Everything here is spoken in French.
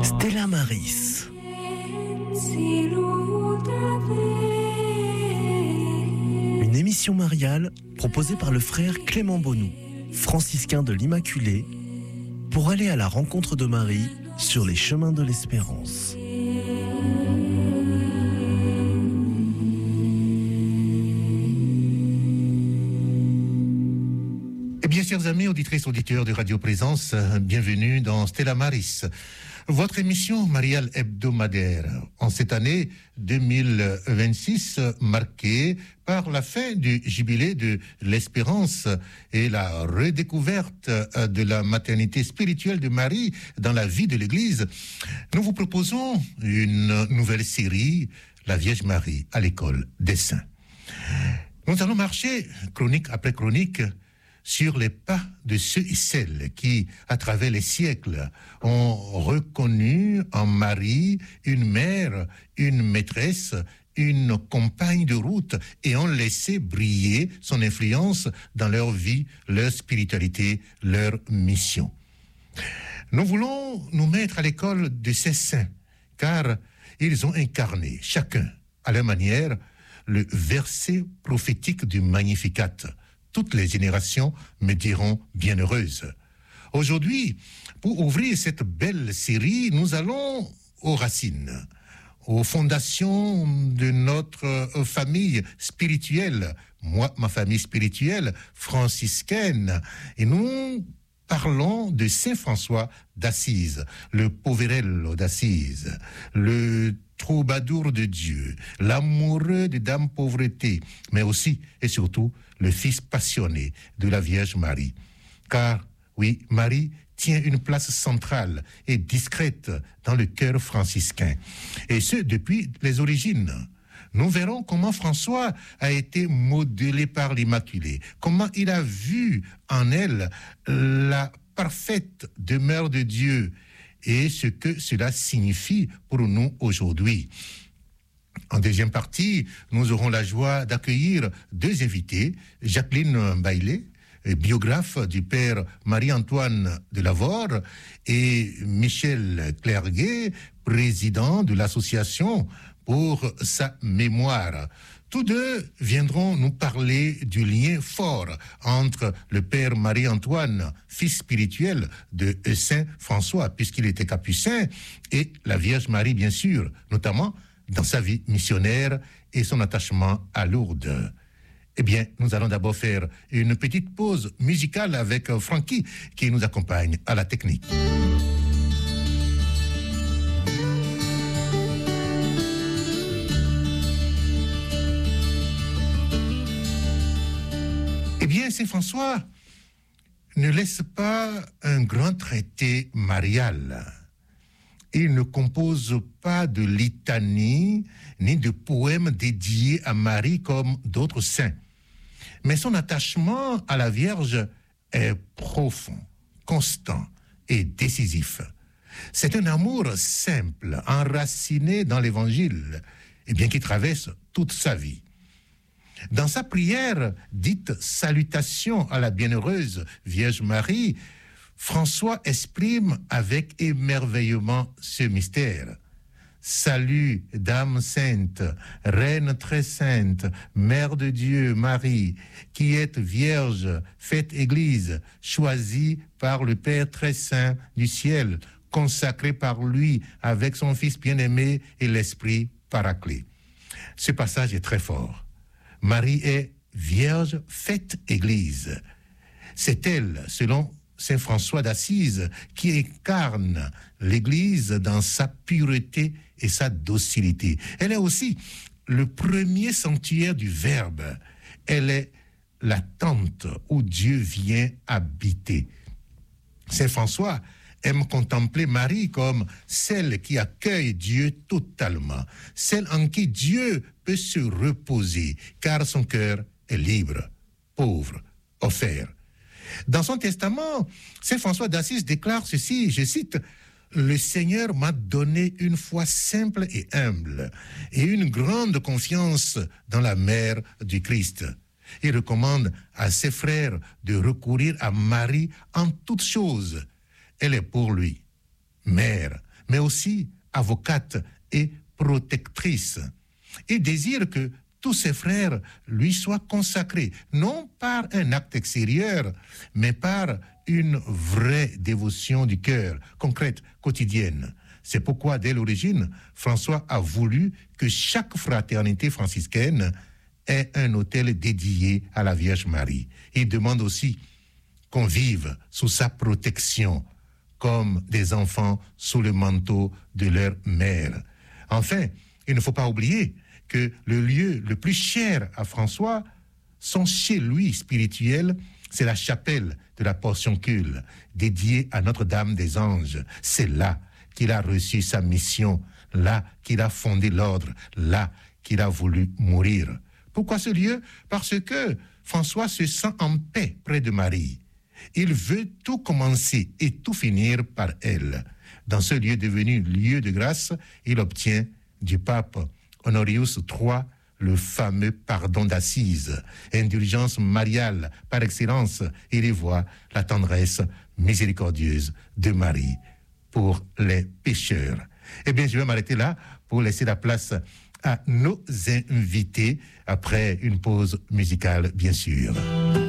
Stella Maris. Une émission mariale proposée par le frère Clément Bonou, franciscain de l'Immaculée, pour aller à la rencontre de Marie sur les chemins de l'espérance. Eh bien, chers amis, auditrices, auditeurs de Radio Présence, bienvenue dans Stella Maris, votre émission mariale hebdomadaire en cette année 2026, marquée par la fin du jubilé de l'espérance et la redécouverte de la maternité spirituelle de Marie dans la vie de l'Église. Nous vous proposons une nouvelle série, La Vierge Marie à l'école des saints. Nous allons marcher, chronique après chronique, sur les pas de ceux et celles qui, à travers les siècles, ont reconnu en Marie une mère, une maîtresse, une compagne de route et ont laissé briller son influence dans leur vie, leur spiritualité, leur mission. Nous voulons nous mettre à l'école de ces saints, car ils ont incarné, chacun, à leur manière, le verset prophétique du Magnificat. Toutes les générations me diront bienheureuse. Aujourd'hui, pour ouvrir cette belle série, nous allons aux racines, aux fondations de notre famille spirituelle. Moi, ma famille spirituelle franciscaine. Et nous parlons de Saint François d'Assise, le Poverello d'Assise, le troubadour de Dieu, l'amoureux de Dame Pauvreté, mais aussi et surtout le fils passionné de la Vierge Marie. Car, oui, Marie tient une place centrale et discrète dans le cœur franciscain, et ce, depuis les origines. Nous verrons comment François a été modelé par l'Immaculée, comment il a vu en elle la parfaite demeure de Dieu et ce que cela signifie pour nous aujourd'hui. En deuxième partie, nous aurons la joie d'accueillir deux invités, Jacqueline Bailey, biographe du père Marie-Antoine de Lavore, et Michel Clerguet, président de l'association pour sa mémoire. Tous deux viendront nous parler du lien fort entre le père Marie-Antoine, fils spirituel de Saint François, puisqu'il était capucin, et la Vierge Marie, bien sûr, notamment dans sa vie missionnaire et son attachement à Lourdes. Eh bien, nous allons d'abord faire une petite pause musicale avec Francky, qui nous accompagne à la technique. Eh bien, Saint François ne laisse pas un grand traité marial. Il ne compose pas de litanie ni de poèmes dédiés à Marie comme d'autres saints. Mais son attachement à la Vierge est profond, constant et décisif. C'est un amour simple, enraciné dans l'Évangile, et bien qui traverse toute sa vie. Dans sa prière, dite « Salutation à la bienheureuse Vierge Marie », François exprime avec émerveillement ce mystère. « Salut, Dame sainte, Reine très sainte, Mère de Dieu, Marie, qui êtes Vierge, faite Église, choisie par le Père très saint du ciel, consacrée par lui avec son Fils bien-aimé et l'Esprit paraclet. » Ce passage est très fort. Marie est Vierge faite Église. C'est elle, selon Saint François d'Assise, qui incarne l'Église dans sa pureté et sa docilité. Elle est aussi le premier sanctuaire du Verbe. Elle est la tente où Dieu vient habiter. Saint François aime contempler Marie comme celle qui accueille Dieu totalement, celle en qui Dieu peut se reposer, car son cœur est libre, pauvre, offert. Dans son testament, Saint François d'Assise déclare ceci, je cite, « Le Seigneur m'a donné une foi simple et humble et une grande confiance dans la mère du Christ. » Il recommande à ses frères de recourir à Marie en toutes choses. Elle est pour lui mère, mais aussi avocate et protectrice, et désire que tous ses frères lui soient consacrés, non par un acte extérieur, mais par une vraie dévotion du cœur, concrète, quotidienne. C'est pourquoi, dès l'origine, François a voulu que chaque fraternité franciscaine ait un autel dédié à la Vierge Marie. Il demande aussi qu'on vive sous sa protection, comme des enfants sous le manteau de leur mère. Enfin, il ne faut pas oublier que le lieu le plus cher à François, son chez lui spirituel, c'est la chapelle de la Portioncule, dédiée à Notre-Dame des Anges. C'est là qu'il a reçu sa mission, là qu'il a fondé l'ordre, là qu'il a voulu mourir. Pourquoi ce lieu? Parce que François se sent en paix près de Marie. Il veut tout commencer et tout finir par elle. Dans ce lieu devenu lieu de grâce, il obtient du pape Honorius III le fameux pardon d'assises, indulgence mariale par excellence. Il y voit la tendresse miséricordieuse de Marie pour les pécheurs. Eh bien, je vais m'arrêter là pour laisser la place à nos invités après une pause musicale, bien sûr.